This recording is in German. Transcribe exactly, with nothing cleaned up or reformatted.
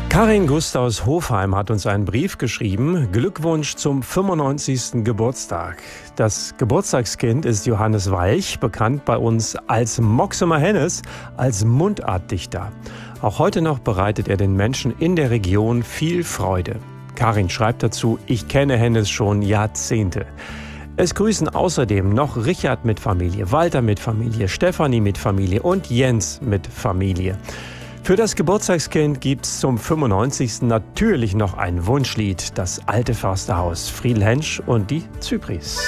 Karin Gust aus Hofheim hat uns einen Brief geschrieben. Glückwunsch zum fünfundneunzigsten Geburtstag. Das Geburtstagskind ist Johannes Walch, bekannt bei uns als Moxemer Hennes, als Mundartdichter. Auch heute noch bereitet er den Menschen in der Region viel Freude. Karin schreibt dazu: Ich kenne Hennes schon Jahrzehnte. Es grüßen außerdem noch Richard mit Familie, Walter mit Familie, Stefanie mit Familie und Jens mit Familie. Für das Geburtstagskind gibt's zum fünfundneunzigsten natürlich noch ein Wunschlied, das alte Försterhaus, Friedel Hensch und die Zypris.